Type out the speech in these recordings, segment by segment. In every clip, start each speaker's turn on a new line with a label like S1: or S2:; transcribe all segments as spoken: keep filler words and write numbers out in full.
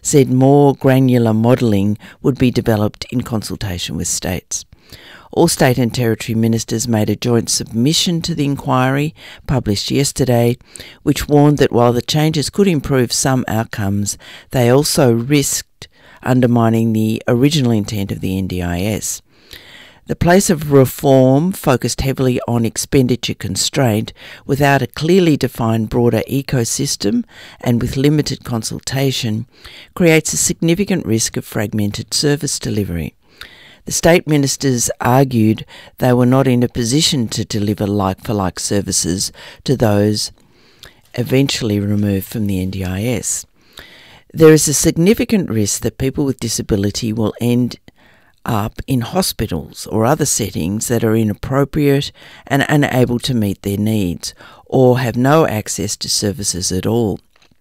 S1: said more granular modelling would be developed in consultation with states. All state and territory ministers made a joint submission to the inquiry, published yesterday, which warned that while the changes could improve some outcomes, they also risked undermining the original intent of the N D I S. The place of reform focused heavily on expenditure constraint without a clearly defined broader ecosystem and with limited consultation creates a significant risk of fragmented service delivery. The state ministers argued they were not in a position to deliver like-for-like services to those eventually removed from the N D I S. There is a significant risk that people with disability will end up in hospitals or other settings that are inappropriate and unable to meet their needs, or have no access to services at all.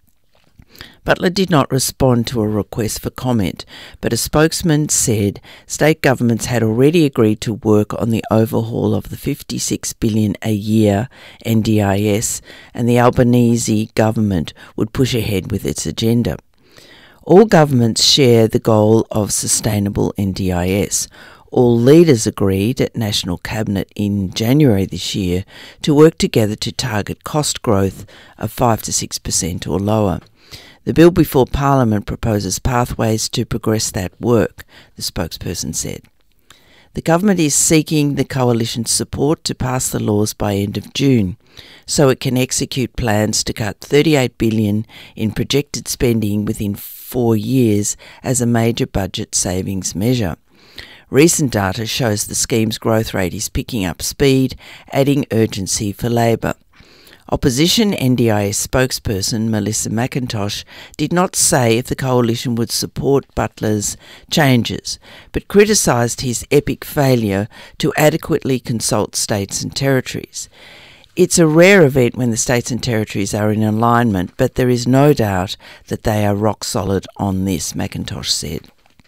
S1: Butler did not respond to a request for comment, but a spokesman said state governments had already agreed to work on the overhaul of the fifty-six billion dollars a year N D I S, and the Albanese government would push ahead with its agenda. All governments share the goal of sustainable N D I S. All leaders agreed at National Cabinet in January this year to work together to target cost growth of five to six percent or lower. The bill before Parliament proposes pathways to progress that work, the spokesperson said. The government is seeking the coalition's support to pass the laws by end of June, so it can execute plans to cut thirty-eight billion dollars in projected spending within four years as a major budget savings measure. Recent data shows the scheme's growth rate is picking up speed, adding urgency for Labor. Opposition N D I S spokesperson Melissa McIntosh did not say if the coalition would support Butler's changes, but criticised his epic failure to adequately consult states and territories. It's a rare event when the states and territories are in alignment, but there is no doubt that they are rock solid on this, McIntosh said.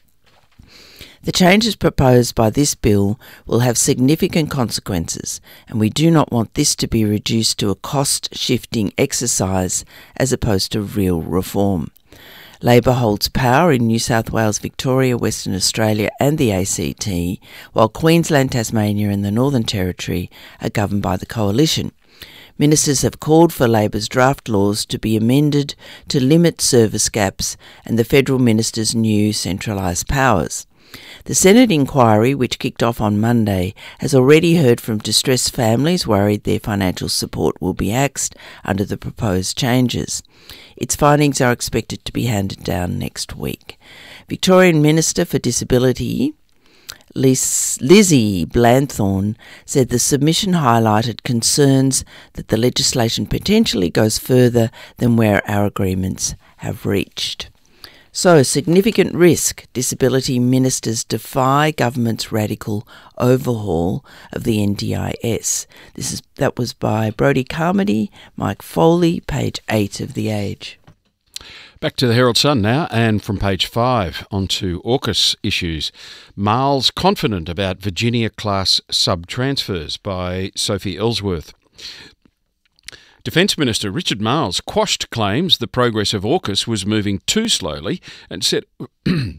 S1: The changes proposed by this bill will have significant consequences, and we do not want this to be reduced to a cost-shifting exercise as opposed to real reform. Labor holds power in New South Wales, Victoria, Western Australia and the A C T, while Queensland, Tasmania and the Northern Territory are governed by the Coalition. Ministers have called for Labor's draft laws to be amended to limit service gaps and the federal minister's new centralised powers. The Senate inquiry, which kicked off on Monday, has already heard from distressed families worried their financial support will be axed under the proposed changes. Its findings are expected to be handed down next week. Victorian Minister for Disability Liz, Lizzie Blanthorne said the submission highlighted concerns that the legislation potentially goes further than where our agreements have reached. So, significant risk. Disability ministers defy government's radical overhaul of the N D I S. This is that was by Brodie Carmody, Mike Foley, page eight of The Age.
S2: Back to the Herald Sun now, and from page five onto AUKUS issues. Marles confident about Virginia-class sub-transfers by Sophie Ellsworth. Defence Minister Richard Marles quashed claims the progress of AUKUS was moving too slowly and said and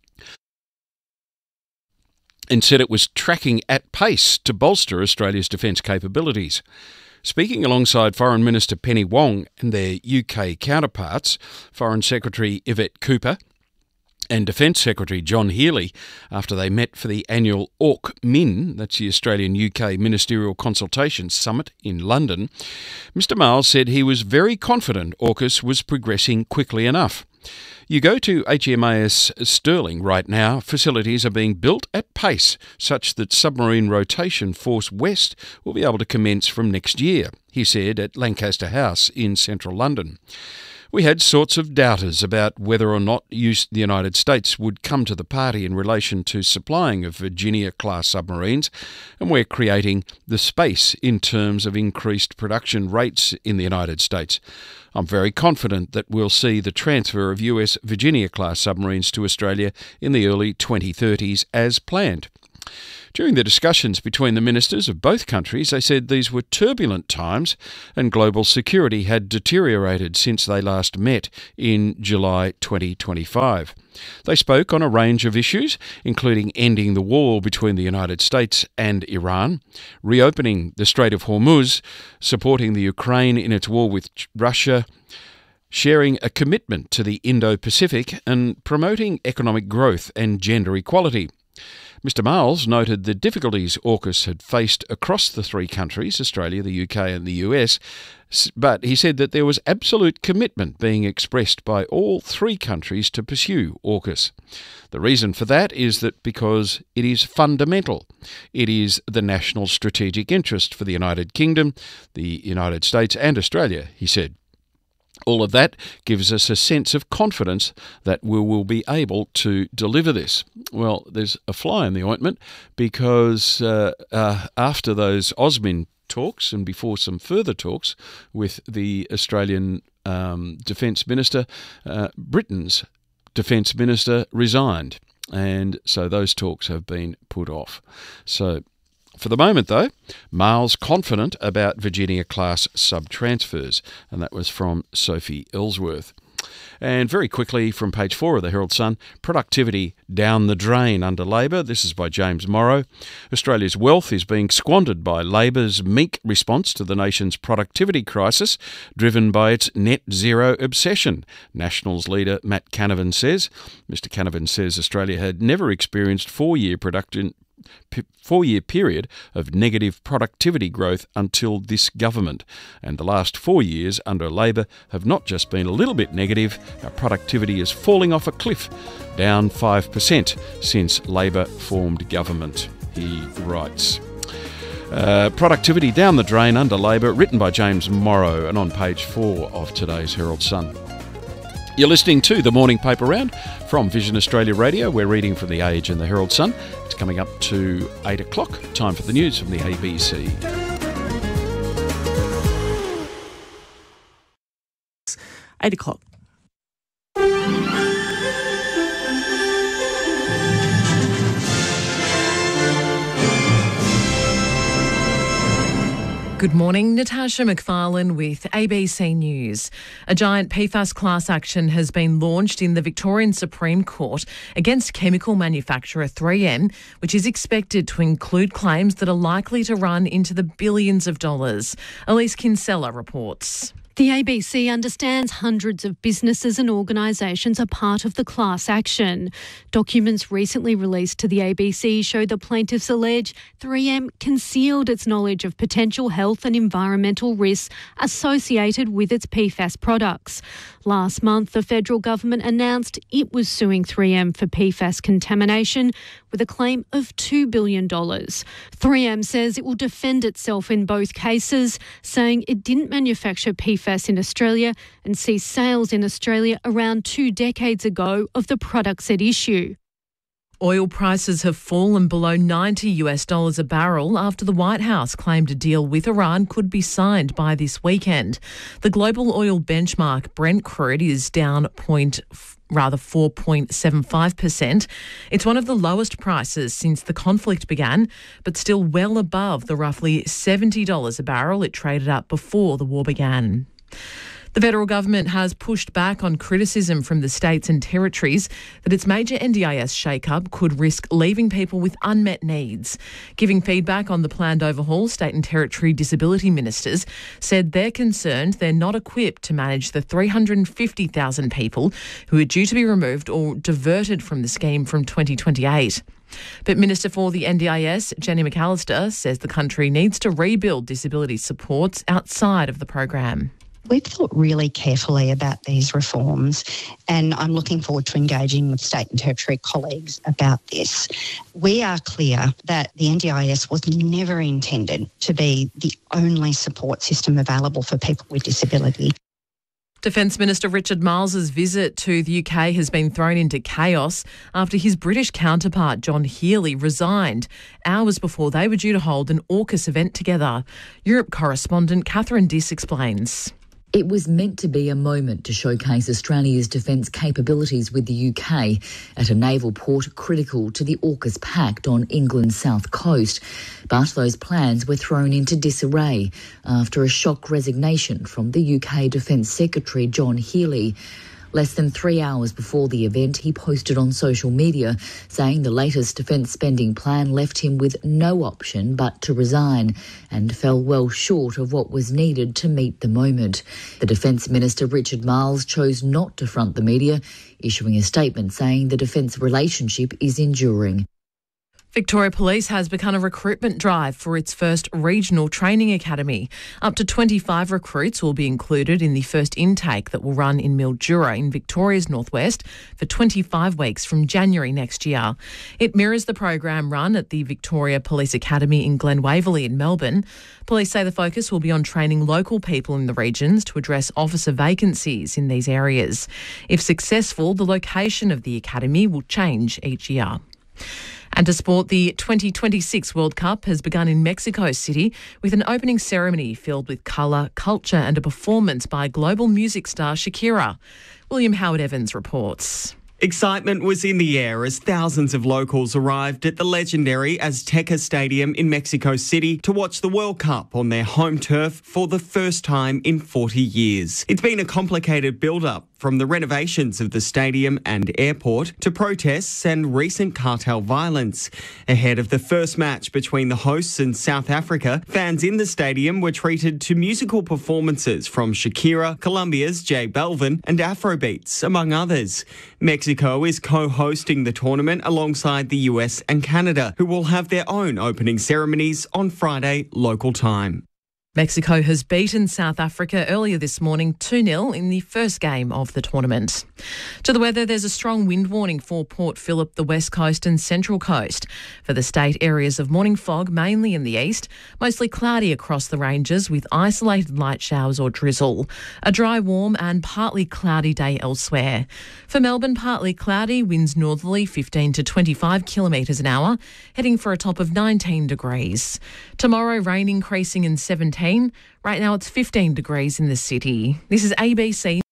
S2: said it was tracking at pace to bolster Australia's defence capabilities. Speaking alongside Foreign Minister Penny Wong and their U K counterparts, Foreign Secretary Yvette Cooper and Defence Secretary John Healey, after they met for the annual AUKMIN, that's the Australian U K Ministerial Consultation Summit in London, Mr Marles said he was very confident AUKUS was progressing quickly enough. You go to H M A S Stirling right now, facilities are being built at pace such that Submarine Rotation Force West will be able to commence from next year, he said at Lancaster House in central London. We had sorts of doubters about whether or not the United States would come to the party in relation to supplying of Virginia-class submarines, and we're creating the space in terms of increased production rates in the United States. I'm very confident that we'll see the transfer of U S Virginia-class submarines to Australia in the early twenty thirties as planned. During the discussions between the ministers of both countries, they said these were turbulent times and global security had deteriorated since they last met in July twenty twenty-five. They spoke on a range of issues, including ending the war between the United States and Iran, reopening the Strait of Hormuz, supporting the Ukraine in its war with Russia, sharing a commitment to the Indo-Pacific, and promoting economic growth and gender equality. Mister Marles noted the difficulties AUKUS had faced across the three countries, Australia, the U K and the U S, but he said that there was absolute commitment being expressed by all three countries to pursue AUKUS. The reason for that is that because it is fundamental. It is the national strategic interest for the United Kingdom, the United States and Australia, he said. All of that gives us a sense of confidence that we will be able to deliver this. Well, there's a fly in the ointment because uh, uh, after those AUSMIN talks and before some further talks with the Australian um, Defence Minister, uh, Britain's Defence Minister resigned. And so those talks have been put off. So for the moment, though, Marles confident about Virginia-class sub-transfers, and that was from Sophie Ellsworth. And very quickly from page four of the Herald Sun, productivity down the drain under Labor. This is by James Morrow. Australia's wealth is being squandered by Labor's meek response to the nation's productivity crisis, driven by its net zero obsession, Nationals leader Matt Canavan says. Mister Canavan says Australia had never experienced four-year production four-year period of negative productivity growth until this government. And the last four years under Labor have not just been a little bit negative, our productivity is falling off a cliff, down five percent since Labor formed government, he writes. Uh, productivity down the drain under Labor, written by James Morrow and on page four of today's Herald Sun. You're listening to the Morning Paper Round from Vision Australia Radio. We're reading from The Age and the Herald Sun. It's coming up to eight o'clock. Time for the news from the A B C.
S1: eight o'clock.
S3: Good morning, Natasha McFarlane with A B C News. A giant P FAS class action has been launched in the Victorian Supreme Court against chemical manufacturer three M, which is expected to include claims that are likely to run into the billions of dollars. Elise Kinsella reports.
S4: The A B C understands hundreds of businesses and organisations are part of the class action. Documents recently released to the A B C show the plaintiffs allege three M concealed its knowledge of potential health and environmental risks associated with its P FAS products. Last month, the federal government announced it was suing three M for P FAS contamination with a claim of two billion dollars. three M says it will defend itself in both cases, saying it didn't manufacture P FAS in Australia and ceased sales in Australia around two decades ago of the products at issue.
S3: Oil prices have fallen below ninety US dollars a barrel after the White House claimed a deal with Iran could be signed by this weekend. The global oil benchmark Brent crude is down point rather four point seven five percent. It's one of the lowest prices since the conflict began, but still well above the roughly seventy dollars a barrel it traded at before the war began. The federal government has pushed back on criticism from the states and territories that its major N D I S shake-up could risk leaving people with unmet needs. Giving feedback on the planned overhaul, state and territory disability ministers said they're concerned they're not equipped to manage the three hundred fifty thousand people who are due to be removed or diverted from the scheme from twenty twenty-eight. But Minister for the N D I S, Jenny McAllister, says the country needs to rebuild disability supports outside of the program.
S5: We've thought really carefully about these reforms, and I'm looking forward to engaging with state and territory colleagues about this. We are clear that the N D I S was never intended to be the only support system available for people with disability.
S3: Defence Minister Richard Marles's visit to the U K has been thrown into chaos after his British counterpart John Healey resigned hours before they were due to hold an AUKUS event together. Europe correspondent Catherine Diss explains.
S6: It was meant to be a moment to showcase Australia's defence capabilities with the U K at a naval port critical to the AUKUS Pact on England's south coast. But those plans were thrown into disarray after a shock resignation from the U K Defence Secretary John Healey. Less than three hours before the event, he posted on social media saying the latest defence spending plan left him with no option but to resign and fell well short of what was needed to meet the moment. The Defence Minister Richard Marles chose not to front the media, issuing a statement saying the defence relationship is enduring.
S3: Victoria Police has begun a recruitment drive for its first regional training academy. Up to twenty-five recruits will be included in the first intake that will run in Mildura in Victoria's northwest for twenty-five weeks from January next year. It mirrors the program run at the Victoria Police Academy in Glen Waverley in Melbourne. Police say the focus will be on training local people in the regions to address officer vacancies in these areas. If successful, the location of the academy will change each year. And to sport, the twenty twenty-six World Cup has begun in Mexico City with an opening ceremony filled with colour, culture and a performance by global music star Shakira. William Howard-Evans reports.
S7: Excitement was in the air as thousands of locals arrived at the legendary Azteca Stadium in Mexico City to watch the World Cup on their home turf for the first time in forty years. It's been a complicated build-up, from the renovations of the stadium and airport to protests and recent cartel violence. Ahead of the first match between the hosts and South Africa, fans in the stadium were treated to musical performances from Shakira, Colombia's J Balvin and Afrobeats, among others. Mexico is co-hosting the tournament alongside the U S and Canada, who will have their own opening ceremonies on Friday local time.
S3: Mexico has beaten South Africa earlier this morning two nil in the first game of the tournament. To the weather, there's a strong wind warning for Port Phillip, the west coast and central coast. For the state, areas of morning fog, mainly in the east, mostly cloudy across the ranges with isolated light showers or drizzle. A dry, warm and partly cloudy day elsewhere. For Melbourne, partly cloudy, winds northerly fifteen to twenty-five kilometres an hour, heading for a top of nineteen degrees. Tomorrow, rain increasing in seventeen. Right now it's fifteen degrees in the city. This is A B C.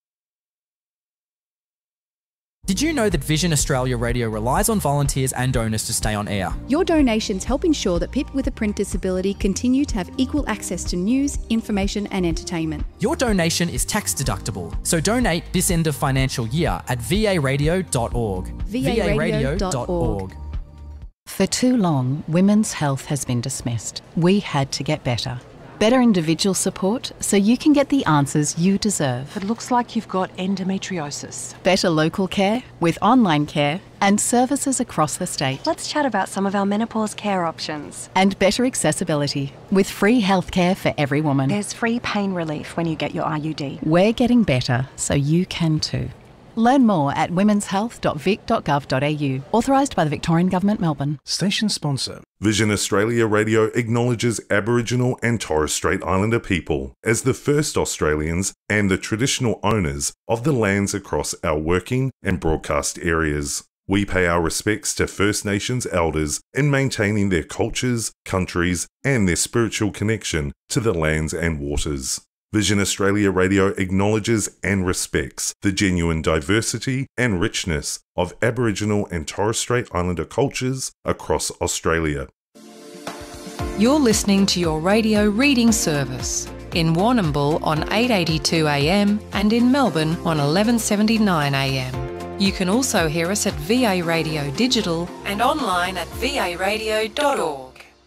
S8: Did you know that Vision Australia Radio relies on volunteers and donors to stay on air?
S9: Your donations help ensure that people with a print disability continue to have equal access to news, information and entertainment.
S8: Your donation is tax deductible, so donate this end of financial year at v a radio dot org.
S9: v a radio dot org.
S10: For too long, women's health has been dismissed. We had to get better. Better individual support so you can get the answers you deserve.
S11: It looks like you've got endometriosis.
S10: Better local care with online care and services across the state.
S11: Let's chat about some of our menopause care options.
S10: And better accessibility with free healthcare for every woman.
S11: There's free pain relief when you get your I U D.
S10: We're getting better so you can too. Learn more at womens health dot vic dot gov dot a u. Authorised by the Victorian Government, Melbourne.
S12: Station sponsor. Vision Australia Radio acknowledges Aboriginal and Torres Strait Islander people as the first Australians and the traditional owners of the lands across our working and broadcast areas. We pay our respects to First Nations elders in maintaining their cultures, countries, and their spiritual connection to the lands and waters. Vision Australia Radio acknowledges and respects the genuine diversity and richness of Aboriginal and Torres Strait Islander cultures across Australia.
S13: You're listening to your radio reading service in Warrnambool on eight eighty-two A M and in Melbourne on eleven seventy-nine A M. You can also hear us at V A Radio Digital and online at v a radio dot org.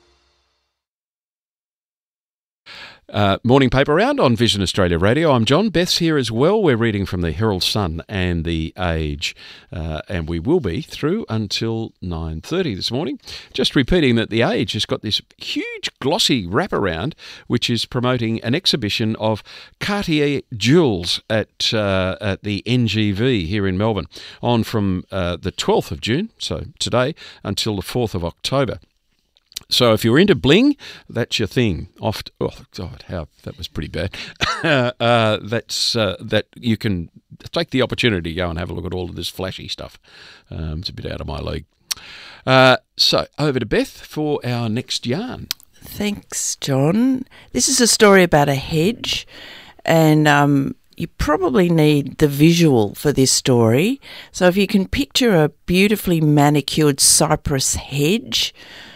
S2: Uh, morning paper round on Vision Australia Radio. I'm John. Beth's here as well. We're reading from the Herald Sun and the Age, uh, and we will be through until nine thirty this morning. Just repeating that the Age has got this huge glossy wraparound which is promoting an exhibition of Cartier jewels at uh, at the N G V here in Melbourne on from uh, the twelfth of June, so today, until the fourth of October. So if you're into bling, that's your thing. Oft, oh God, how that was pretty bad. uh, that's uh, that you can take the opportunity to go and have a look at all of this flashy stuff. Um, it's a bit out of my league. Uh, so over to Beth for our next yarn.
S1: Thanks, John. This is a story about a hedge And um, you probably need the visual for this story. So if you can picture a beautifully manicured cypress hedge,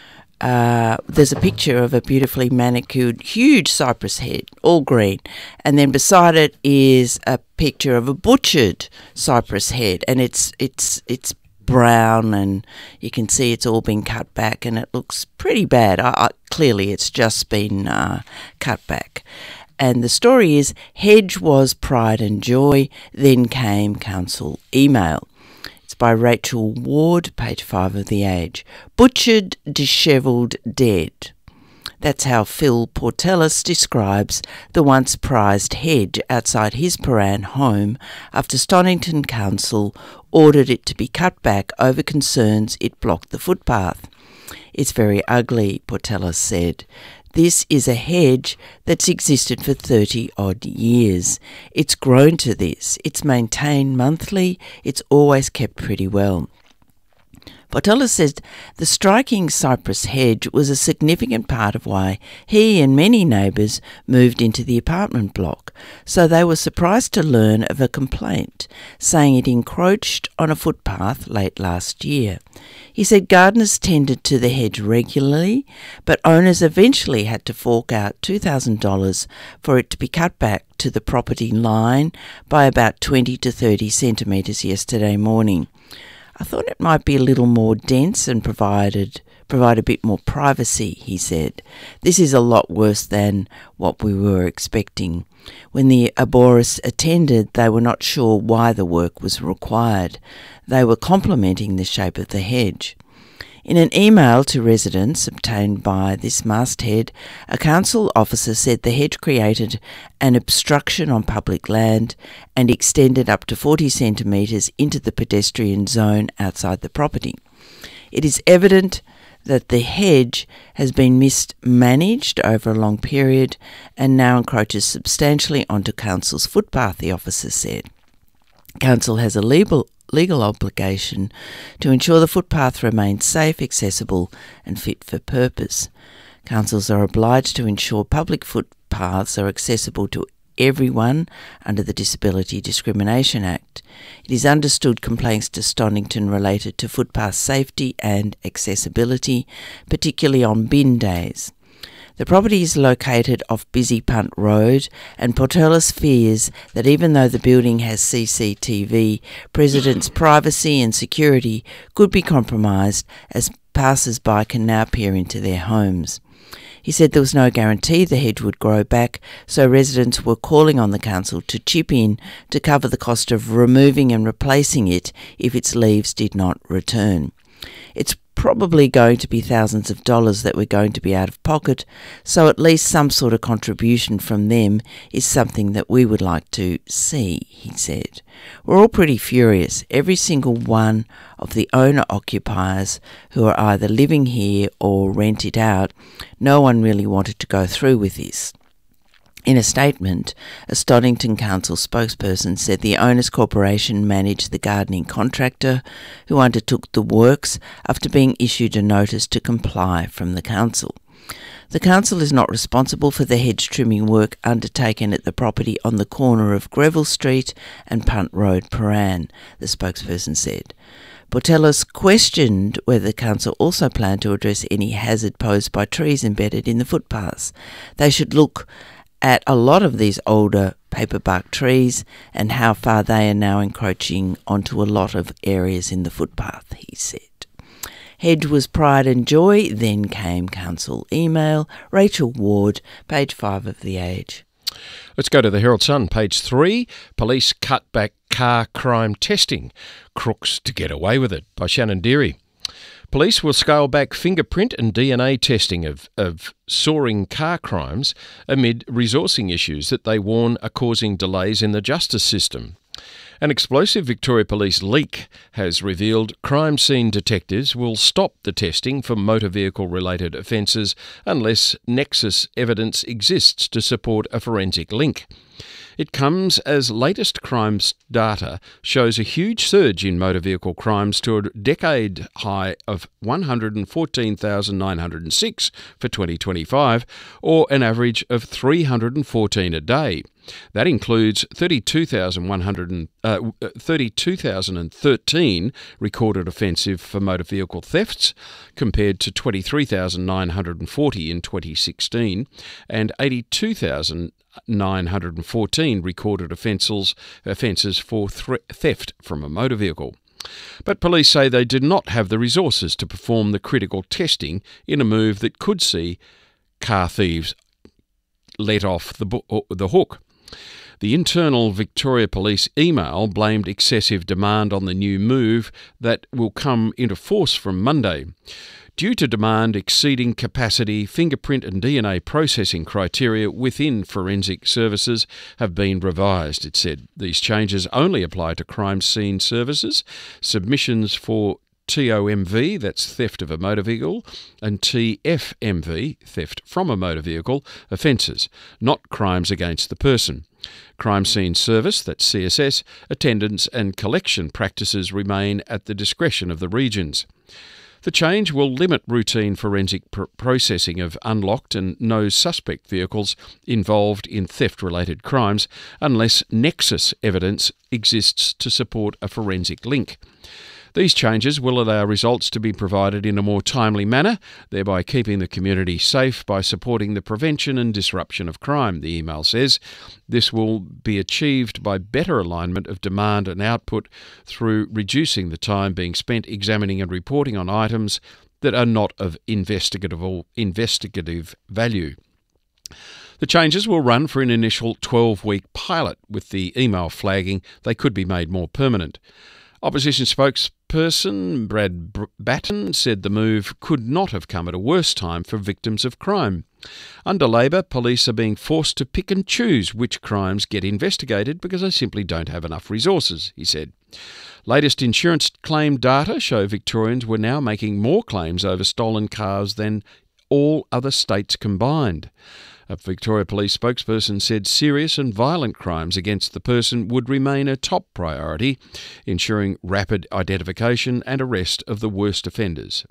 S1: uh, there's a picture of a beautifully manicured huge cypress hedge, all green. And then beside it is a picture of a butchered cypress head, and it's it's it's brown, and you can see it's all been cut back, and it looks pretty bad. I, I, clearly, it's just been uh, cut back. And the story is, hedge was pride and joy, then came council email. It's by Rachel Ward, page five of The Age. Butchered, dishevelled, dead. That's how Phil Portelis describes the once prized hedge outside his Paran home after Stonington Council ordered it to be cut back over concerns it blocked the footpath. It's very ugly, Portelis said. This is a hedge that's existed for thirty-odd years. It's grown to this. It's maintained monthly. It's always kept pretty well. Portelis says the striking cypress hedge was a significant part of why he and many neighbours moved into the apartment block, so they were surprised to learn of a complaint saying it encroached on a footpath late last year. He said gardeners tended to the hedge regularly, but owners eventually had to fork out two thousand dollars for it to be cut back to the property line by about twenty to thirty centimetres yesterday morning. I thought it might be a little more dense and provided provide a bit more privacy, he said. This is a lot worse than what we were expecting. When the arborists attended, they were not sure why the work was required. They were complimenting the shape of the hedge. In an email to residents obtained by this masthead, a council officer said the hedge created an obstruction on public land and extended up to forty centimetres into the pedestrian zone outside the property. It is evident that the hedge has been mismanaged over a long period and now encroaches substantially onto council's footpath, the officer said. Council has a legal legal obligation to ensure the footpath remains safe, accessible and fit for purpose. Councils are obliged to ensure public footpaths are accessible to everyone under the Disability Discrimination Act. It is understood complaints to Stonington related to footpath safety and accessibility, particularly on bin days. The property is located off Busy Punt Road, and Portelis fears that even though the building has C C T V, residents' privacy and security could be compromised as passers-by can now peer into their homes. He said there was no guarantee the hedge would grow back, so residents were calling on the council to chip in to cover the cost of removing and replacing it if its leaves did not return. It's probably going to be thousands of dollars that we're going to be out of pocket, so at least some sort of contribution from them is something that we would like to see, he said. We're all pretty furious. Every single one of the owner-occupiers who are either living here or rent it out, no one really wanted to go through with this. In a statement, a Stonington Council spokesperson said the Owners Corporation managed the gardening contractor who undertook the works after being issued a notice to comply from the council. The council is not responsible for the hedge trimming work undertaken at the property on the corner of Greville Street and Punt Road, Paran, the spokesperson said. Portelis questioned whether the council also planned to address any hazard posed by trees embedded in the footpaths. They should look at a lot of these older paperbark trees and how far they are now encroaching onto a lot of areas in the footpath, he said. Hedge was pride and joy, then came council email. Rachel Ward, page five of The Age.
S2: Let's go to the Herald Sun, page three. Police cut back car crime testing. Crooks to get away with it, by Shannon Deary. Police will scale back fingerprint and D N A testing of, of soaring car crimes amid resourcing issues that they warn are causing delays in the justice system. An explosive Victoria Police leak has revealed crime scene detectives will stop the testing for motor vehicle-related offences unless nexus evidence exists to support a forensic link. It comes as latest crimes data shows a huge surge in motor vehicle crimes to a decade high of one hundred fourteen thousand nine hundred six for twenty twenty-five, or an average of three hundred fourteen a day. That includes thirty-two thousand one hundred, uh, thirty-two thousand thirteen recorded offensive for motor vehicle thefts, compared to twenty-three thousand nine hundred forty in twenty sixteen, and eighty-two thousand nine hundred fourteen recorded offences offences for thre- theft from a motor vehicle. But police say they did not have the resources to perform the critical testing in a move that could see car thieves let off the, bo- the hook. The internal Victoria Police email blamed excessive demand on the new move that will come into force from Monday. Due to demand exceeding capacity, fingerprint and D N A processing criteria within forensic services have been revised, it said. These changes only apply to crime scene services, submissions for T O M V, that's theft of a motor vehicle, and T F M V, theft from a motor vehicle, offences, not crimes against the person. Crime scene service, that's C S S, attendance and collection practices remain at the discretion of the regions. The change will limit routine forensic pr- processing of unlocked and no suspect vehicles involved in theft-related crimes unless nexus evidence exists to support a forensic link. These changes will allow results to be provided in a more timely manner, thereby keeping the community safe by supporting the prevention and disruption of crime, the email says. This will be achieved by better alignment of demand and output through reducing the time being spent examining and reporting on items that are not of investigative investigative value. The changes will run for an initial twelve-week pilot, with the email flagging they could be made more permanent. Opposition spokesperson Brad Batten said the move could not have come at a worse time for victims of crime. Under Labor, police are being forced to pick and choose which crimes get investigated because they simply don't have enough resources, he said. Latest insurance claim data show Victorians were now making more claims over stolen cars than all other states combined. A Victoria Police spokesperson said serious and violent crimes against the person would remain a top priority, ensuring rapid identification and arrest of the worst offenders.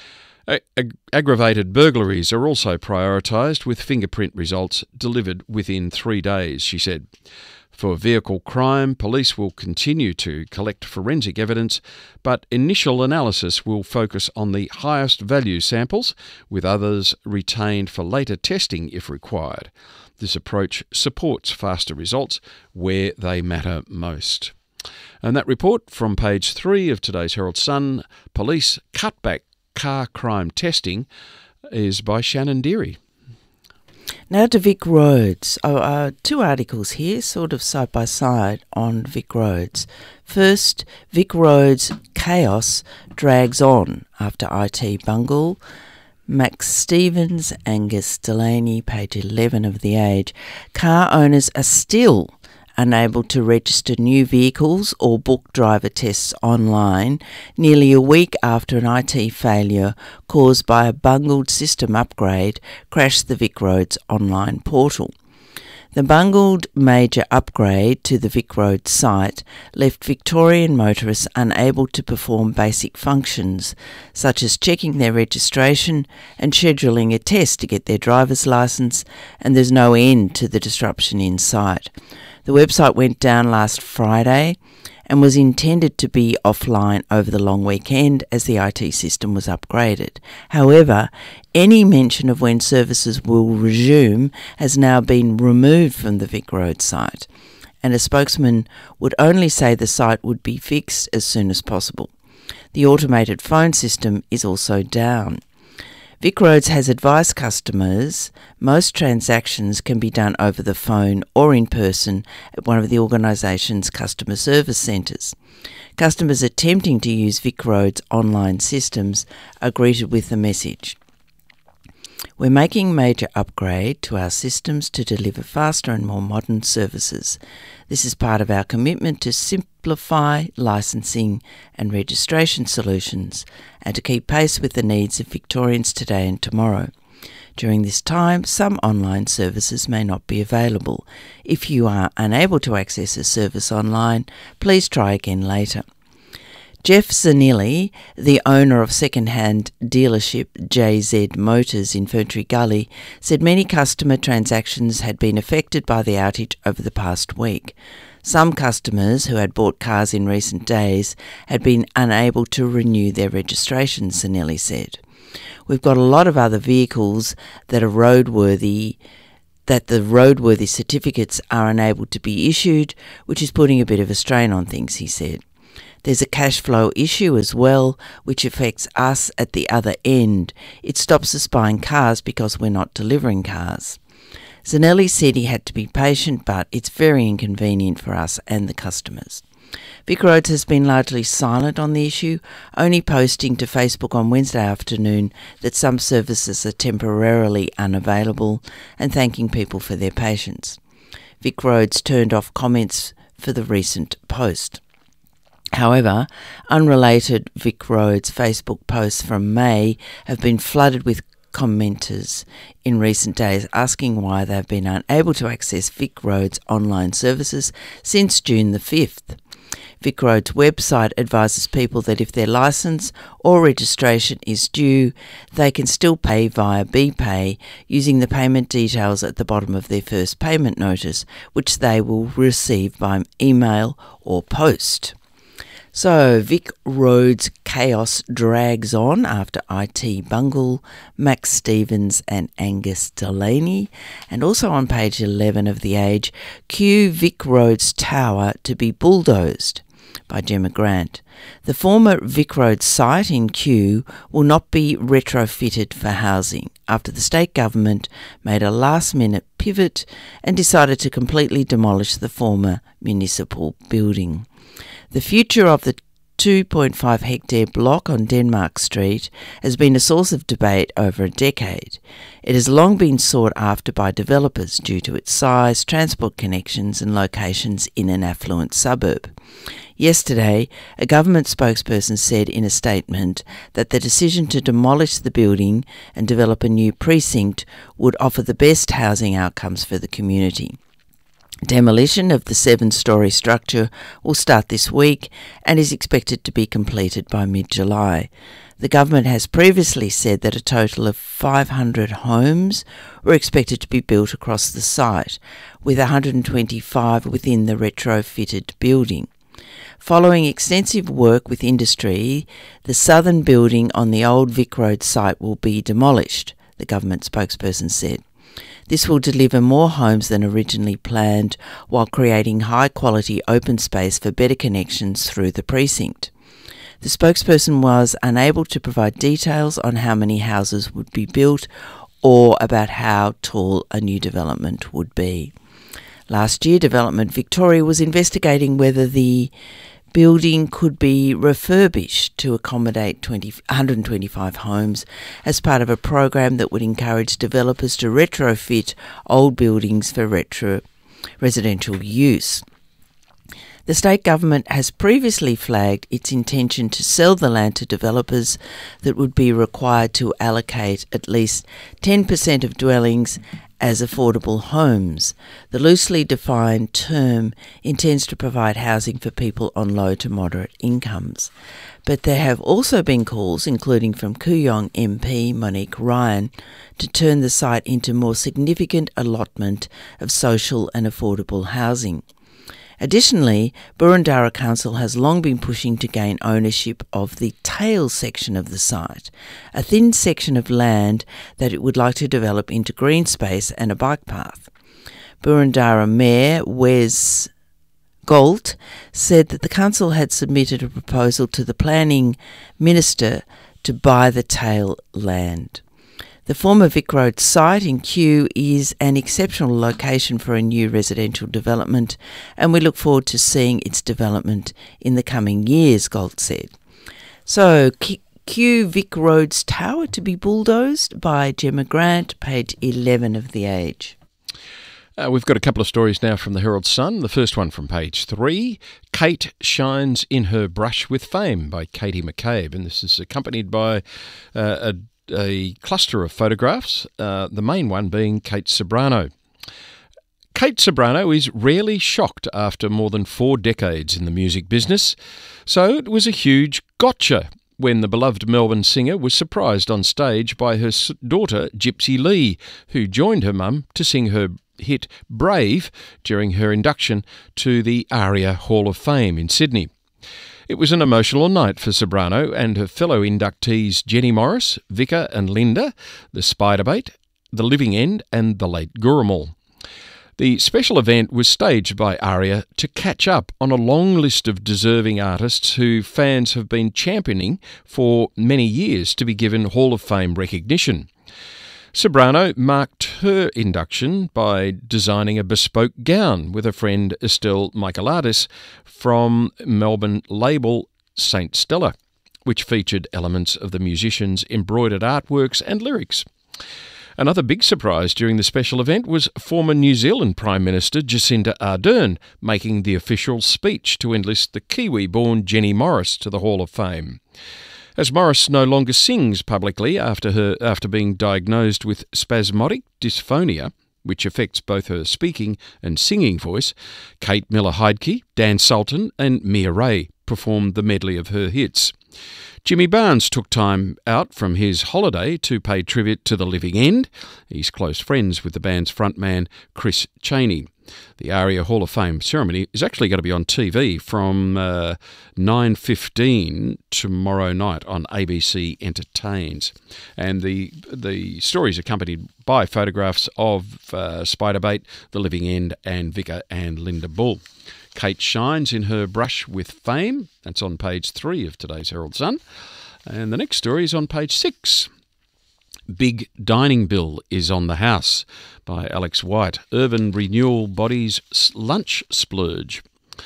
S2: Ag- aggravated burglaries are also prioritised, with fingerprint results delivered within three days, she said. For vehicle crime, police will continue to collect forensic evidence, but initial analysis will focus on the highest value samples, with others retained for later testing if required. This approach supports faster results where they matter most. And that report from page three of today's Herald Sun, Police Cut Back Car Crime Testing, is by Shannon Deary.
S1: Now to Vic Roads. Oh, uh, two articles here, sort of side by side, on Vic Roads. First, Vic Roads chaos drags on after I T bungle. Max Stevens, Angus Delaney, page eleven of The Age. Car owners are still unable to register new vehicles or book driver tests online nearly a week after an I T failure caused by a bungled system upgrade crashed the Vic Roads online portal. The bungled major upgrade to the Vic Roads site left Victorian motorists unable to perform basic functions, such as checking their registration and scheduling a test to get their driver's licence, and there's no end to the disruption in sight. The website went down last Friday and was intended to be offline over the long weekend as the I T system was upgraded. However, any mention of when services will resume has now been removed from the Vic Road site, and a spokesman would only say the site would be fixed as soon as possible. The automated phone system is also down. Vic Roads has advised customers most transactions can be done over the phone or in person at one of the organisation's customer service centres. Customers attempting to use Vic Roads' online systems are greeted with the message: "We're making major upgrade to our systems to deliver faster and more modern services. This is part of our commitment to simplify licensing and registration solutions and to keep pace with the needs of Victorians today and tomorrow. During this time, some online services may not be available. If you are unable to access a service online, please try again later. Jeff Zanilli, the owner of second-hand dealership J Z Motors in Ferntree Gully, said many customer transactions had been affected by the outage over the past week. Some customers who had bought cars in recent days had been unable to renew their registrations, Zanilli said. We've got a lot of other vehicles that are roadworthy, that the roadworthy certificates are unable to be issued, which is putting a bit of a strain on things, he said. There's a cash flow issue as well, which affects us at the other end. It stops us buying cars because we're not delivering cars. Zanelli said he had to be patient, but it's very inconvenient for us and the customers. VicRoads has been largely silent on the issue, only posting to Facebook on Wednesday afternoon that some services are temporarily unavailable and thanking people for their patience. VicRoads turned off comments for the recent post. However, unrelated VicRoads Facebook posts from May have been flooded with commenters in recent days asking why they've been unable to access VicRoads online services since June the fifth. VicRoads website advises people that if their licence or registration is due, they can still pay via BPay using the payment details at the bottom of their first payment notice, which they will receive by email or post. So, VicRoads chaos drags on after I T bungle, Max Stevens and Angus Delaney. And also on page eleven of The Age, Kew VicRoads Tower to be bulldozed, by Gemma Grant. The former VicRoads site in Kew will not be retrofitted for housing after the state government made a last-minute pivot and decided to completely demolish the former municipal building. The future of the two point five hectare block on Denmark Street has been a source of debate over a decade. It has long been sought after by developers due to its size, transport connections and locations in an affluent suburb. Yesterday, a government spokesperson said in a statement that the decision to demolish the building and develop a new precinct would offer the best housing outcomes for the community. Demolition of the seven-storey structure will start this week and is expected to be completed by mid-July. The government has previously said that a total of five hundred homes were expected to be built across the site, with one hundred twenty-five within the retrofitted building. Following extensive work with industry, the southern building on the old VicRoads site will be demolished, the government spokesperson said. This will deliver more homes than originally planned while creating high-quality open space for better connections through the precinct. The spokesperson was unable to provide details on how many houses would be built or about how tall a new development would be. Last year, Development Victoria was investigating whether the building could be refurbished to accommodate one hundred twenty-five homes as part of a program that would encourage developers to retrofit old buildings for retro residential use. The state government has previously flagged its intention to sell the land to developers that would be required to allocate at least ten percent of dwellings as affordable homes. The loosely defined term intends to provide housing for people on low to moderate incomes. But there have also been calls, including from Kooyong M P Monique Ryan, to turn the site into more significant allotment of social and affordable housing. Additionally, Boroondara Council has long been pushing to gain ownership of the tail section of the site, a thin section of land that it would like to develop into green space and a bike path. Boroondara Mayor Wes Galt said that the council had submitted a proposal to the Planning Minister to buy the tail land. The former VicRoads site in Kew is an exceptional location for a new residential development, and we look forward to seeing its development in the coming years, Galt said. So, Kew VicRoads Tower to be bulldozed by Gemma Grant, page eleven of The Age.
S2: Uh, we've got a couple of stories now from the Herald Sun. The first one from page three, Kate Shines in Her Brush with Fame by Katie McCabe, and this is accompanied by uh, a a cluster of photographs, uh, the main one being Kate Ceberano. Kate Ceberano is rarely shocked after more than four decades in the music business, so it was a huge gotcha when the beloved Melbourne singer was surprised on stage by her daughter Gypsy Lee, who joined her mum to sing her hit Brave during her induction to the ARIA Hall of Fame in Sydney. It was an emotional night for Ceberano and her fellow inductees Jenny Morris, Vika and Linda, the Spiderbait, the Living End and the Late Gurrumul. The special event was staged by ARIA to catch up on a long list of deserving artists who fans have been championing for many years to be given Hall of Fame recognition. Ceberano marked her induction by designing a bespoke gown with her friend Estelle Michaeladis from Melbourne label Saint Stella, which featured elements of the musician's embroidered artworks and lyrics. Another big surprise during the special event was former New Zealand Prime Minister Jacinda Ardern making the official speech to enlist the Kiwi-born Jenny Morris to the Hall of Fame. As Morris no longer sings publicly after her after being diagnosed with spasmodic dysphonia, which affects both her speaking and singing voice, Kate Miller-Heidke, Dan Sultan and Mia Ray performed the medley of her hits. Jimmy Barnes took time out from his holiday to pay tribute to the Living End. He's close friends with the band's frontman Chris Chaney. The ARIA Hall of Fame ceremony is actually going to be on T V from uh, nine fifteen tomorrow night on A B C Entertains. And the the story is accompanied by photographs of uh, Spiderbait, The Living End and Vika and Linda Bull. Kate shines in her brush with fame. That's on page three of today's Herald Sun. And the next story is on page six. Big Dining Bill is on the House by Alex White. Urban renewal bodies lunch splurge.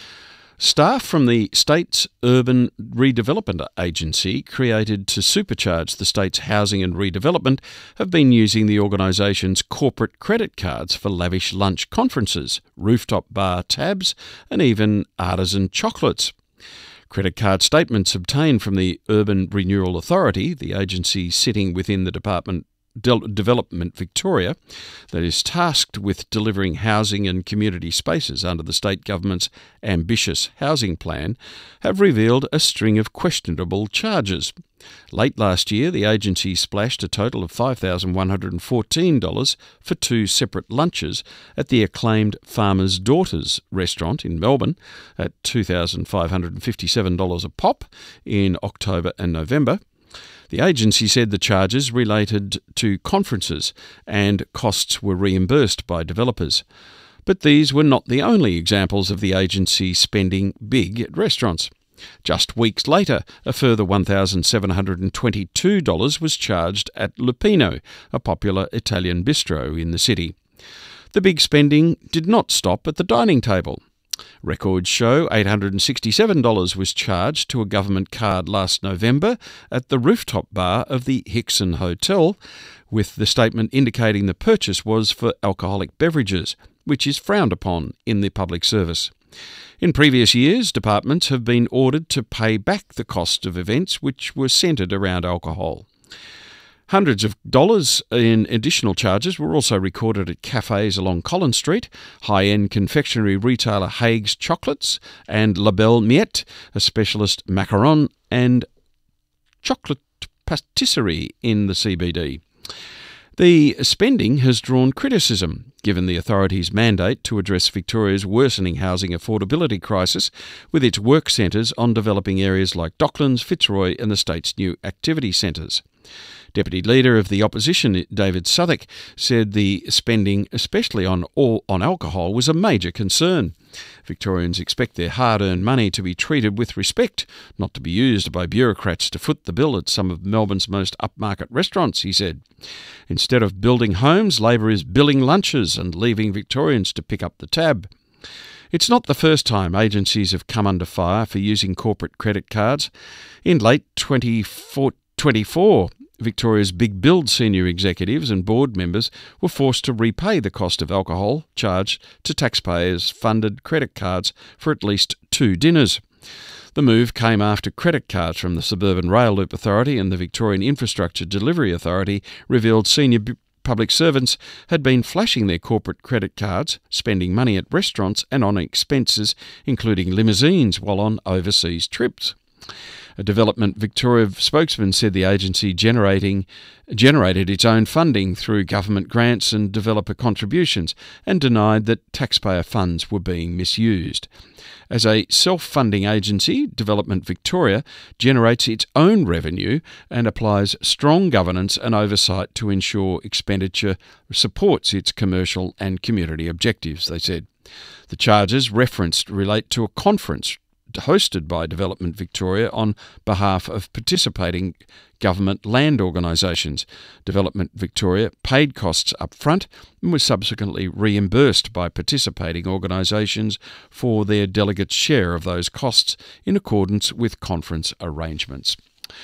S2: Staff from the state's Urban Redevelopment Agency, created to supercharge the state's housing and redevelopment, have been using the organisation's corporate credit cards for lavish lunch conferences, rooftop bar tabs and even artisan chocolates. Credit card statements obtained from the Urban Renewal Authority, the agency sitting within the Department De- Development Victoria, that is tasked with delivering housing and community spaces under the state government's ambitious housing plan, have revealed a string of questionable charges. Late last year, the agency splashed a total of five thousand one hundred fourteen dollars for two separate lunches at the acclaimed Farmer's Daughters restaurant in Melbourne at two thousand five hundred fifty-seven dollars a pop in October and November. The agency said the charges related to conferences and costs were reimbursed by developers. But these were not the only examples of the agency spending big at restaurants. Just weeks later, a further one thousand seven hundred twenty-two dollars was charged at Lupino, a popular Italian bistro in the city. The big spending did not stop at the dining table. Records show eight hundred sixty-seven dollars was charged to a government card last November at the rooftop bar of the Hickson Hotel, with the statement indicating the purchase was for alcoholic beverages, which is frowned upon in the public service. In previous years, departments have been ordered to pay back the cost of events which were centred around alcohol. Hundreds of dollars in additional charges were also recorded at cafes along Collins Street, high-end confectionery retailer Haig's Chocolates, and La Belle Miette, a specialist macaron and chocolate patisserie in the C B D. The spending has drawn criticism, given the authority's mandate to address Victoria's worsening housing affordability crisis with its work centres on developing areas like Docklands, Fitzroy and the state's new activity centres. Deputy Leader of the Opposition, David Southwick, said the spending, especially on all, on alcohol, was a major concern. Victorians expect their hard-earned money to be treated with respect, not to be used by bureaucrats to foot the bill at some of Melbourne's most upmarket restaurants, he said. Instead of building homes, Labor is billing lunches and leaving Victorians to pick up the tab. It's not the first time agencies have come under fire for using corporate credit cards. In late twenty twenty-four, Victoria's Big Build senior executives and board members were forced to repay the cost of alcohol charged to taxpayers-funded credit cards for at least two dinners. The move came after credit cards from the Suburban Rail Loop Authority and the Victorian Infrastructure Delivery Authority revealed senior b- public servants had been flashing their corporate credit cards, spending money at restaurants and on expenses, including limousines, while on overseas trips. A Development Victoria spokesman said the agency generating generated its own funding through government grants and developer contributions and denied that taxpayer funds were being misused. As a self-funding agency, Development Victoria generates its own revenue and applies strong governance and oversight to ensure expenditure supports its commercial and community objectives, they said. The charges referenced relate to a conference hosted by Development Victoria on behalf of participating government land organisations. Development Victoria paid costs up front and was subsequently reimbursed by participating organisations for their delegates' share of those costs in accordance with conference arrangements.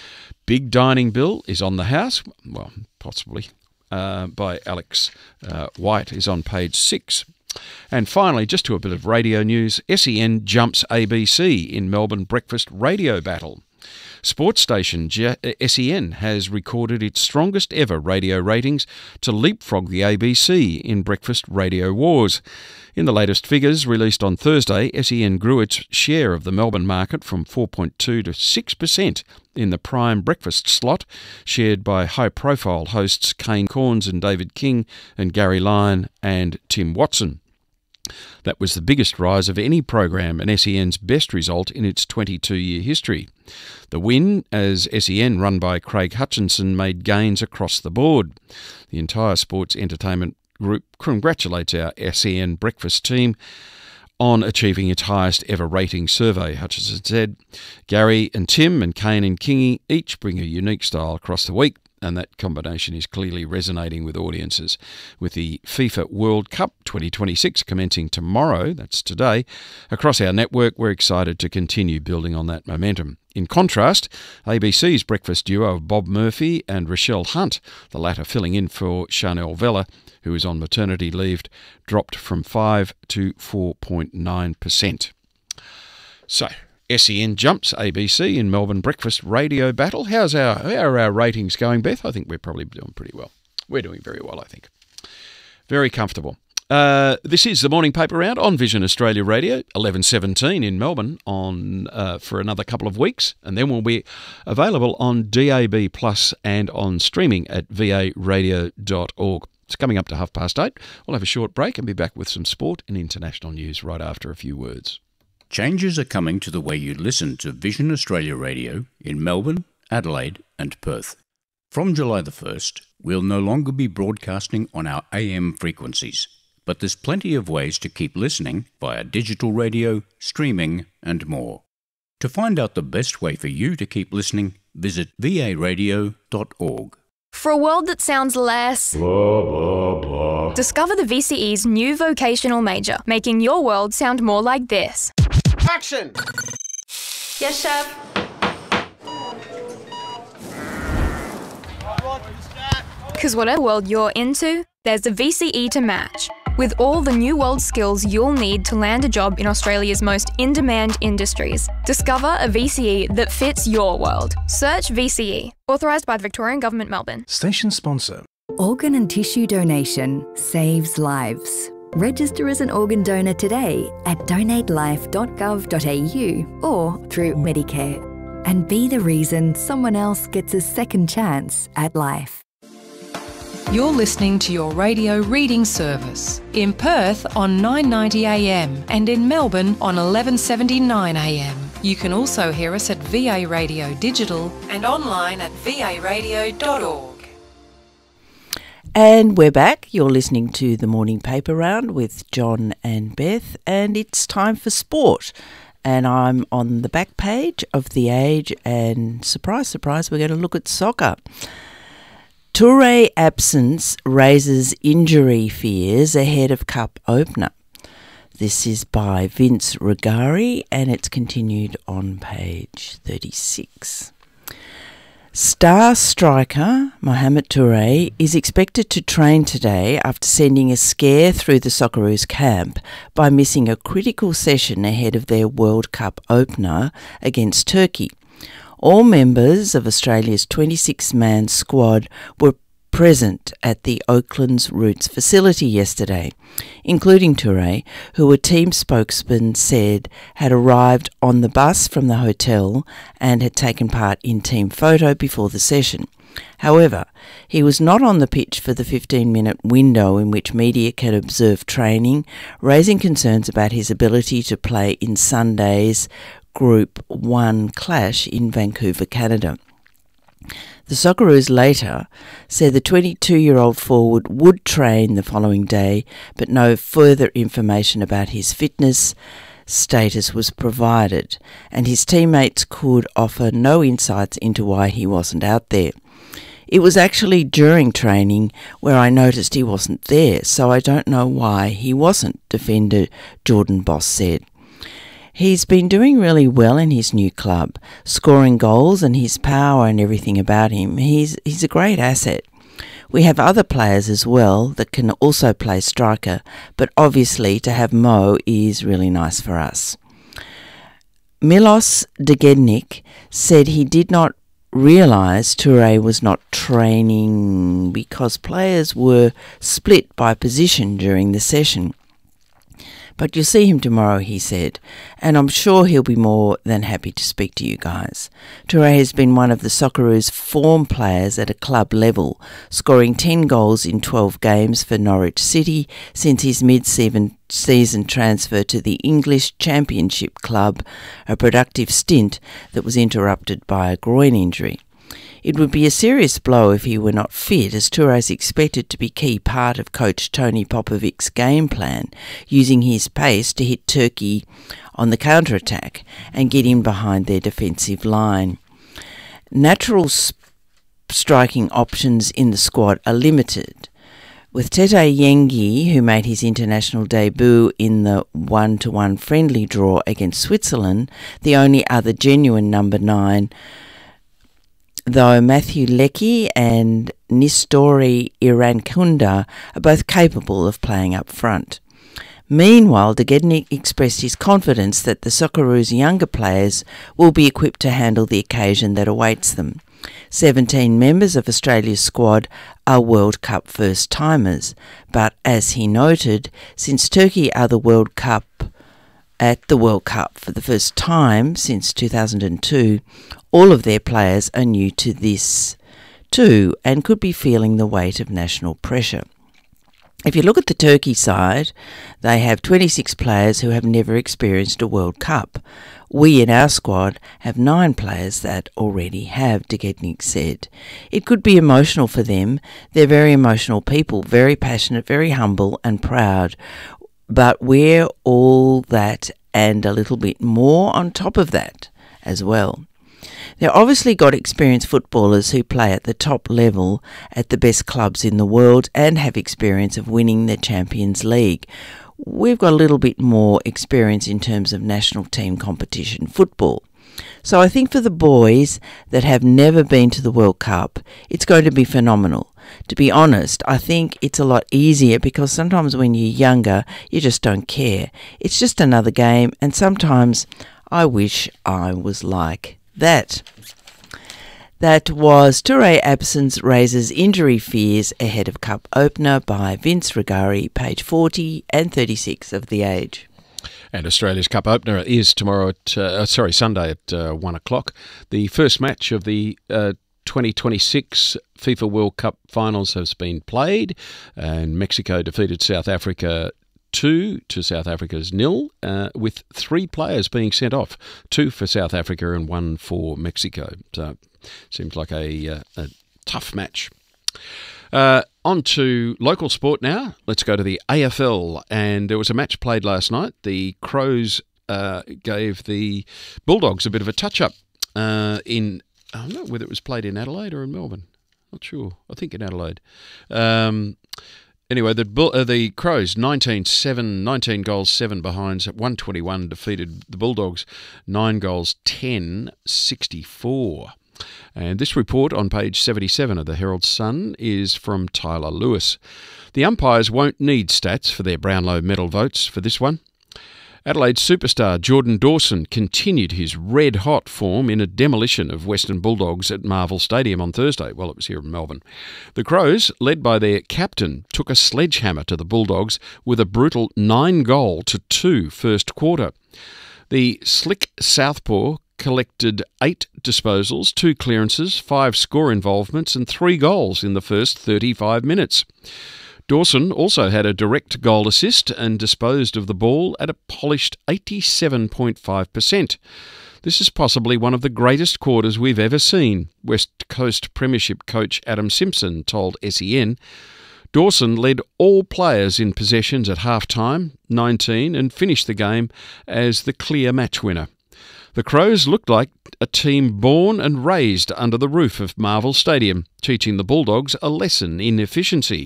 S2: Big Dining Bill is on the House, well, possibly, uh, by Alex uh, White, is on page six. And finally, just to a bit of radio news, S E N jumps A B C in Melbourne breakfast radio battle. Sports station S E N has recorded its strongest ever radio ratings to leapfrog the A B C in breakfast radio wars. In the latest figures released on Thursday, S E N grew its share of the Melbourne market from four point two to six percent in the prime breakfast slot, shared by high-profile hosts Kane Corns and David King and Gary Lyon and Tim Watson. That was the biggest rise of any program and S E N's best result in its twenty-two-year history. The win, as S E N run by Craig Hutchinson, made gains across the board. The entire sports entertainment group congratulates our S E N breakfast team on achieving its highest ever rating survey, Hutchinson said. Gary and Tim and Kane and Kingy each bring a unique style across the week, and that combination is clearly resonating with audiences. With the FIFA World Cup twenty twenty-six commencing tomorrow, that's today, across our network, we're excited to continue building on that momentum. In contrast, A B C's breakfast duo of Bob Murphy and Rochelle Hunt, the latter filling in for Chanel Vella, who is on maternity leave, dropped from five to four point nine percent. So, S E N jumps A B C in Melbourne breakfast radio battle. How's our, how are our ratings going, Beth? I think we're probably doing pretty well. We're doing very well, I think. Very comfortable. Uh, this is the Morning Paper Round on Vision Australia Radio, eleven seventeen in Melbourne on uh, for another couple of weeks, and then we'll be available on D A B Plus and on streaming at v a radio dot org. It's coming up to half past eight. We'll have a short break and be back with some sport and international news right after a few words.
S14: Changes are coming to the way you listen to Vision Australia Radio in Melbourne, Adelaide and Perth. From July the first, we'll no longer be broadcasting on our A M frequencies, but there's plenty of ways to keep listening via digital radio, streaming and more. To find out the best way for you to keep listening, visit v a radio dot org.
S15: For a world that sounds less blah, blah, blah, discover the V C E's new vocational major, making your world sound more like this.
S16: Action!
S15: Yes, chef. Because whatever world you're into, there's a V C E to match. With all the new world skills you'll need to land a job in Australia's most in-demand industries. Discover a V C E that fits your world. Search V C E. Authorised by the Victorian Government, Melbourne.
S17: Station sponsor.
S18: Organ and tissue donation saves lives. Register as an organ donor today at donate life dot gov dot a u or through Medicare. And be the reason someone else gets a second chance at life.
S13: You're listening to your radio reading service in Perth on nine ninety a m and in Melbourne on eleven seventy-nine a m. You can also hear us at V A Radio Digital and online at v a radio dot org.
S1: And we're back. You're listening to the Morning Paper Round with John and Beth, and it's time for sport. And I'm on the back page of The Age, and surprise, surprise, we're going to look at soccer. Toure absence raises injury fears ahead of Cup opener. This is by Vince Rugari, and it's continued on page thirty-six. Star striker Mohamed Touré is expected to train today after sending a scare through the Socceroos camp by missing a critical session ahead of their World Cup opener against Turkey. All members of Australia's twenty-six man squad were present at the Oakland's Roots facility yesterday, including Touré, who a team spokesman said had arrived on the bus from the hotel and had taken part in team photo before the session. However, he was not on the pitch for the fifteen minute window in which media can observe training, raising concerns about his ability to play in Sunday's Group one clash in Vancouver, Canada. The Socceroos later said the twenty-two-year-old forward would train the following day, but no further information about his fitness status was provided, and his teammates could offer no insights into why he wasn't out there. It was actually during training where I noticed he wasn't there, so I don't know why he wasn't, defender Jordan Boss said. He's been doing really well in his new club, scoring goals, and his power and everything about him. He's he's a great asset. We have other players as well that can also play striker, but obviously to have Mo is really nice for us. Milos Degednik said he did not realise Touré was not training because players were split by position during the session. But you'll see him tomorrow, he said, and I'm sure he'll be more than happy to speak to you guys. Touré has been one of the Socceroos' form players at a club level, scoring ten goals in twelve games for Norwich City since his mid-season season transfer to the English Championship club, a productive stint that was interrupted by a groin injury. It would be a serious blow if he were not fit, as Touré is expected to be key part of coach Tony Popovic's game plan, using his pace to hit Turkey on the counter-attack and get in behind their defensive line. Natural sp- striking options in the squad are limited, with Tete Yengi, who made his international debut in the one to one friendly draw against Switzerland, the only other genuine number nine, though Matthew Leckie and Nistori Irankunda are both capable of playing up front. Meanwhile, Degednik expressed his confidence that the Socceroos' younger players will be equipped to handle the occasion that awaits them. seventeen members of Australia's squad are World Cup first-timers, but as he noted, since Turkey are the World Cup at the World Cup for the first time since two thousand two, all of their players are new to this too and could be feeling the weight of national pressure. If you look at the Turkey side, they have twenty-six players who have never experienced a World Cup. We in our squad have nine players that already have, Degednik said. It could be emotional for them. They're very emotional people, very passionate, very humble and proud. But we're all that and a little bit more on top of that as well. They've obviously got experienced footballers who play at the top level at the best clubs in the world and have experience of winning the Champions League. We've got a little bit more experience in terms of national team competition football. So I think for the boys that have never been to the World Cup, it's going to be phenomenal. To be honest, I think it's a lot easier because sometimes when you're younger, you just don't care. It's just another game, and sometimes I wish I was like that. That was Touré absence raises injury fears ahead of Cup opener by Vince Rigari, page forty and thirty-six of The Age.
S2: And Australia's Cup opener is tomorrow at, uh, sorry, Sunday at uh, one o'clock. The first match of the uh, twenty twenty-six FIFA World Cup finals has been played, and Mexico defeated South Africa two to South Africa's nil, uh, with three players being sent off, two for South Africa and one for Mexico. So seems like a, uh, a tough match. Uh, on to local sport now. Let's go to the A F L, and there was a match played last night. The Crows uh, gave the Bulldogs a bit of a touch-up uh, in, I don't know whether it was played in Adelaide or in Melbourne. Not sure. I think in Adelaide. Um, anyway, the Bull, uh, the Crows, nineteen seven, nineteen goals, seven behinds, at one twenty-one defeated the Bulldogs, nine goals, ten sixty-four. And this report on page seventy-seven of the Herald Sun is from Tyler Lewis. The umpires won't need stats for their Brownlow medal votes for this one. Adelaide superstar Jordan Dawson continued his red-hot form in a demolition of Western Bulldogs at Marvel Stadium on Thursday. Well, it was here in Melbourne. The Crows, led by their captain, took a sledgehammer to the Bulldogs with a brutal nine-goal to two first quarter. The slick southpaw collected eight disposals, two clearances, five score involvements and three goals in the first thirty-five minutes. Dawson also had a direct goal assist and disposed of the ball at a polished eighty-seven point five percent. This is possibly one of the greatest quarters we've ever seen, West Coast Premiership coach Adam Simpson told S E N. Dawson led all players in possessions at half-time, nineteen, and finished the game as the clear match winner. The Crows looked like a team born and raised under the roof of Marvel Stadium, teaching the Bulldogs a lesson in efficiency.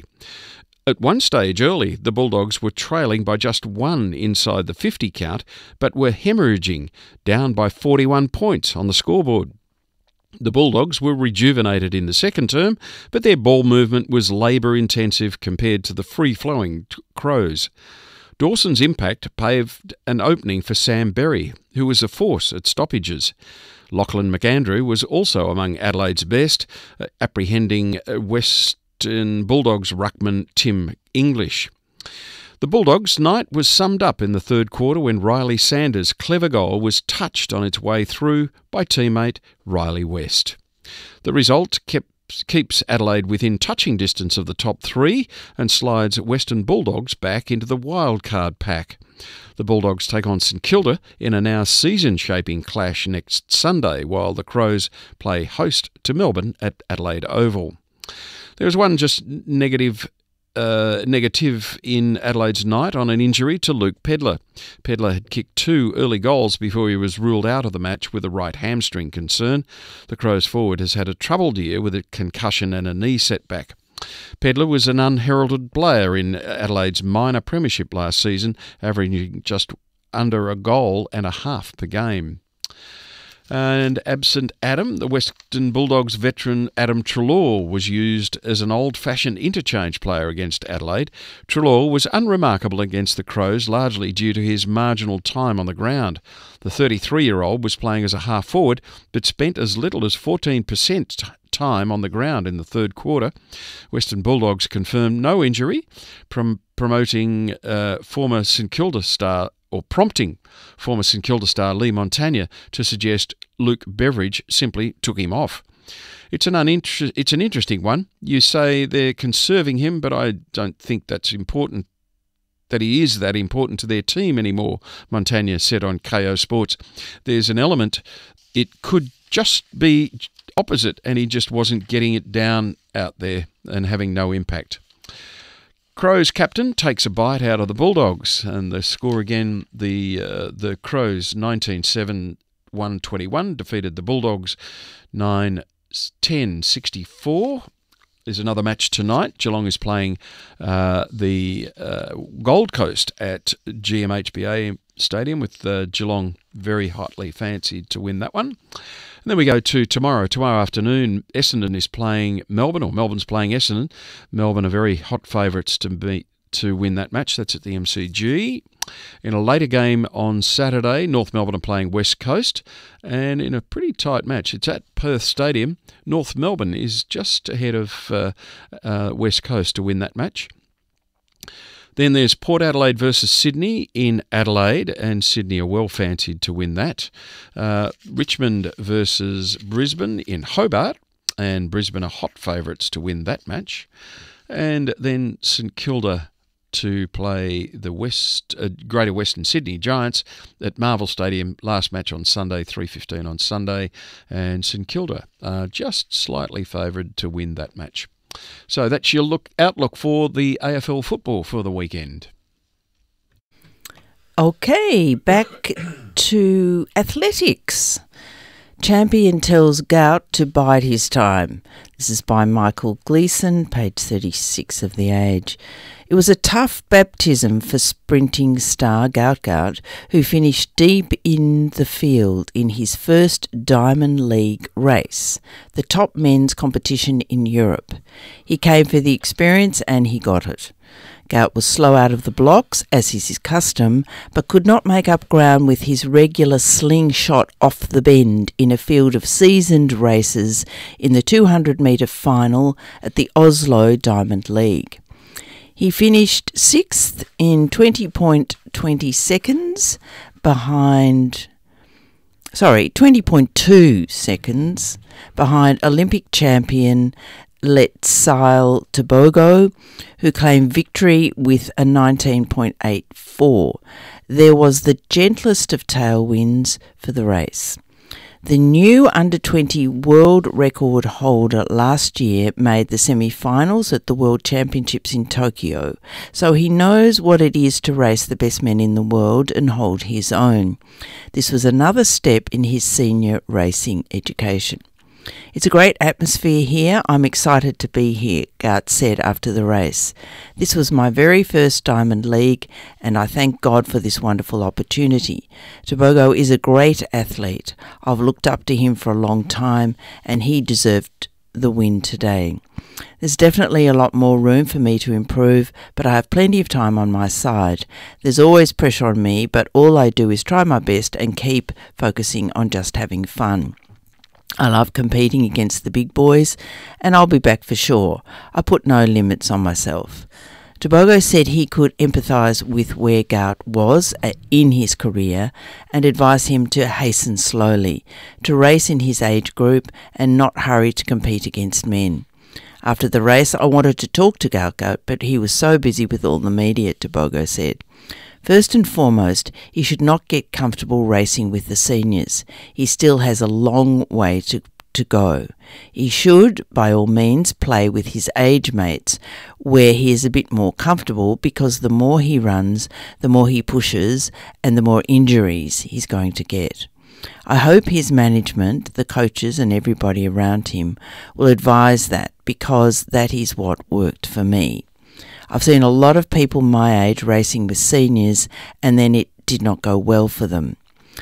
S2: At one stage early, the Bulldogs were trailing by just one inside the fifty count, but were hemorrhaging, down by forty-one points on the scoreboard. The Bulldogs were rejuvenated in the second term, but their ball movement was labour-intensive compared to the free-flowing Crows. Dawson's impact paved an opening for Sam Berry, who was a force at stoppages. Lachlan McAndrew was also among Adelaide's best, uh, apprehending uh, West Bulldogs ruckman Tim English. The Bulldogs' night was summed up in the third quarter when Riley Sanders' clever goal was touched on its way through by teammate Riley West. The result kept, keeps Adelaide within touching distance of the top three and slides Western Bulldogs back into the wildcard pack. The Bulldogs take on St Kilda in a now season-shaping clash next Sunday, while the Crows play host to Melbourne at Adelaide Oval. There was one just negative uh, negative in Adelaide's night on an injury to Luke Pedlar. Pedlar had kicked two early goals before he was ruled out of the match with a right hamstring concern. The Crows forward has had a troubled year with a concussion and a knee setback. Pedlar was an unheralded player in Adelaide's minor premiership last season, averaging just under a goal and a half per game. And absent Adam, the Western Bulldogs veteran Adam Treloar was used as an old-fashioned interchange player against Adelaide. Treloar was unremarkable against the Crows, largely due to his marginal time on the ground. The thirty-three-year-old was playing as a half-forward, but spent as little as fourteen percent time on the ground in the third quarter. Western Bulldogs confirmed no injury, prom- promoting uh, former St Kilda star or prompting former St Kilda star Lee Montagna to suggest Luke Beveridge simply took him off. It's an uninter- it's an interesting one. You say they're conserving him, but I don't think that's important, that he is that important to their team anymore, Montagna said on K O Sports. There's an element, it could just be opposite, and he just wasn't getting it down out there and having no impact. Crows captain takes a bite out of the Bulldogs, and the score again, the uh, the Crows nineteen seven, one twenty-one defeated the Bulldogs nine ten sixty-four. There's another match tonight. Geelong is playing uh, the uh, Gold Coast at G M H B A Stadium, with uh, Geelong very hotly fancied to win that one. And then we go to tomorrow. Tomorrow afternoon, Essendon is playing Melbourne, or Melbourne's playing Essendon. Melbourne are very hot favourites to beat, to win that match. That's at the M C G. In a later game on Saturday, North Melbourne are playing West Coast, and in a pretty tight match. It's at Perth Stadium. North Melbourne is just ahead of uh, uh, West Coast to win that match. Then there's Port Adelaide versus Sydney in Adelaide, and Sydney are well fancied to win that. Uh, Richmond versus Brisbane in Hobart, and Brisbane are hot favourites to win that match. And then St Kilda to play the West uh, Greater Western Sydney Giants at Marvel Stadium. Last match on Sunday, three fifteen on Sunday, and St Kilda are just slightly favoured to win that match. So that's your look outlook for the A F L football for the weekend.
S1: Okay, back to athletics. Champion tells gout to bide his time. This is by Michael Gleeson, page thirty-six of The Age. It was a tough baptism for sprinting star Gout Gout, who finished deep in the field in his first Diamond League race, the top men's competition in Europe. He came for the experience and he got it. Gout was slow out of the blocks, as is his custom, but could not make up ground with his regular slingshot off the bend in a field of seasoned racers in the two hundred metre final at the Oslo Diamond League. He finished sixth in twenty point two zero seconds behind, sorry, twenty point two seconds behind Olympic champion Letsail Tebogo, who claimed victory with a nineteen point eight four. There was the gentlest of tailwinds for the race. The new under twenty world record holder last year made the semi-finals at the World Championships in Tokyo, so he knows what it is to race the best men in the world and hold his own. This was another step in his senior racing education. It's a great atmosphere here. I'm excited to be here, Gout said after the race. This was my very first Diamond League, and I thank God for this wonderful opportunity. Tebogo is a great athlete. I've looked up to him for a long time, and he deserved the win today. There's definitely a lot more room for me to improve, but I have plenty of time on my side. There's always pressure on me, but all I do is try my best and keep focusing on just having fun. I love competing against the big boys, and I'll be back for sure. I put no limits on myself. Tebogo said he could empathise with where Gout was in his career and advise him to hasten slowly, to race in his age group and not hurry to compete against men. After the race, I wanted to talk to Gout Gout, but he was so busy with all the media, Tebogo said. First and foremost, he should not get comfortable racing with the seniors. He still has a long way to, to go. He should, by all means, play with his age mates, where he is a bit more comfortable, because the more he runs, the more he pushes, and the more injuries he's going to get. I hope his management, the coaches and everybody around him, will advise that, because that is what worked for me. I've seen a lot of people my age racing with seniors, and then it did not go well for them.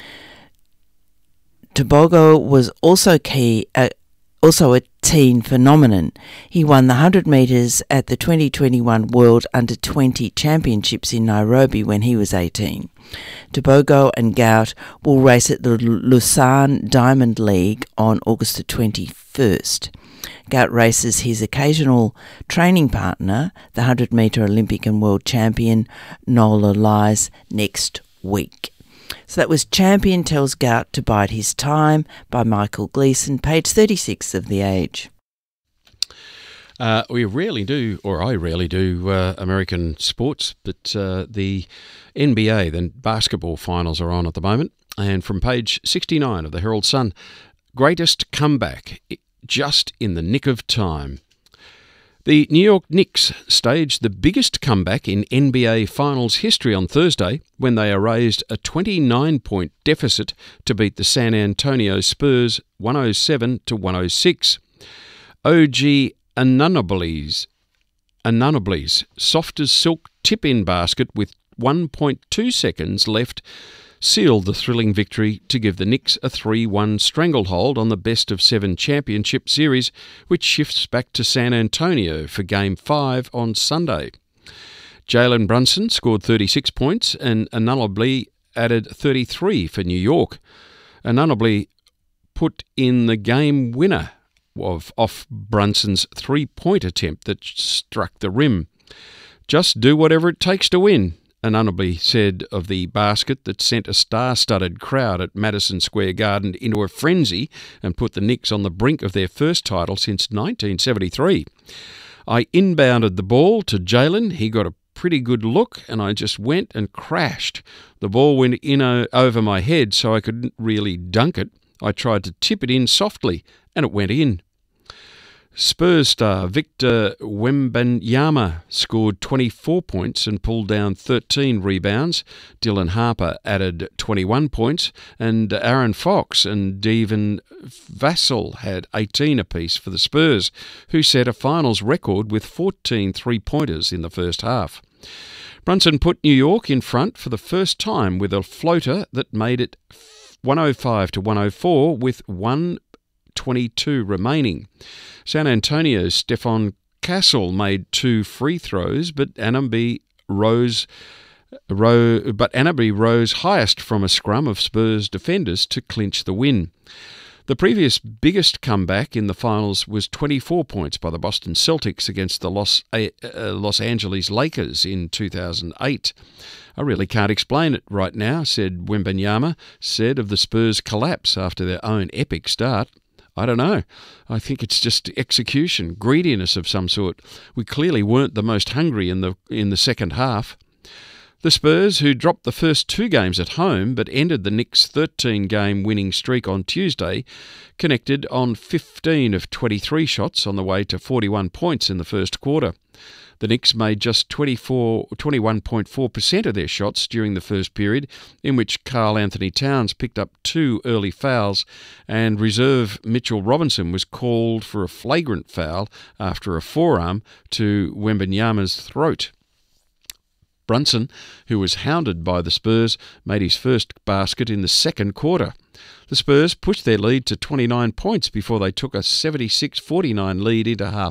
S1: Tebogo was also key, uh, also a teen phenomenon. He won the one hundred metres at the twenty twenty-one World Under twenty Championships in Nairobi when he was eighteen. Tebogo and Gout will race at the Lausanne Diamond League on August the twenty-first. Gout races his occasional training partner, the one hundred metre Olympic and world champion Nola Lyles, next week. So that was Champion Tells Gout to Bide His Time by Michael Gleeson, page thirty-six of The Age.
S2: Uh, we rarely do, or I rarely do, uh, American sports, but uh, the N B A, the basketball finals are on at the moment. And from page sixty-nine of the Herald Sun, greatest comeback just in the nick of time. The New York Knicks staged the biggest comeback in N B A Finals history on Thursday when they erased a twenty-nine point deficit to beat the San Antonio Spurs one oh seven to one oh six. O G Anunoby's Anunoby's soft as silk tip-in basket with one point two seconds left sealed the thrilling victory to give the Knicks a three one stranglehold on the best-of-seven championship series, which shifts back to San Antonio for Game five on Sunday. Jalen Brunson scored thirty-six points and Anunoby added thirty-three for New York. Anunoby put in the game winner of off Brunson's three-point attempt that struck the rim. Just do whatever it takes to win, Anunoby said of the basket that sent a star-studded crowd at Madison Square Garden into a frenzy and put the Knicks on the brink of their first title since nineteen seventy-three. I inbounded the ball to Jalen. He got a pretty good look, and I just went and crashed. The ball went in o- over my head, so I couldn't really dunk it. I tried to tip it in softly, and it went in. Spurs star Victor Wembanyama scored twenty-four points and pulled down thirteen rebounds. Dylan Harper added twenty-one points, and Aaron Fox and Devin Vassell had eighteen apiece for the Spurs, who set a finals record with fourteen three-pointers in the first half. Brunson put New York in front for the first time with a floater that made it one oh five to one oh four with one twenty-two remaining. San Antonio's Stephon Castle made two free throws, but Anabi rose, ro, but Anabi rose highest from a scrum of Spurs defenders to clinch the win. The previous biggest comeback in the finals was twenty-four points by the Boston Celtics against the Los, uh, Los Angeles Lakers in two thousand eight. I really can't explain it right now, said Wembanyama, said of the Spurs' collapse after their own epic start. I don't know. I think it's just execution, greediness of some sort. We clearly weren't the most hungry in the in the second half. The Spurs, who dropped the first two games at home but ended the Knicks' thirteen-game winning streak on Tuesday, connected on fifteen of twenty-three shots on the way to forty-one points in the first quarter. The Knicks made just twenty-four, twenty-one point four percent of their shots during the first period, in which Karl Anthony Towns picked up two early fouls, and reserve Mitchell Robinson was called for a flagrant foul after a forearm to Wembanyama's throat. Brunson, who was hounded by the Spurs, made his first basket in the second quarter. The Spurs pushed their lead to twenty-nine points before they took a seventy-six forty-nine lead into half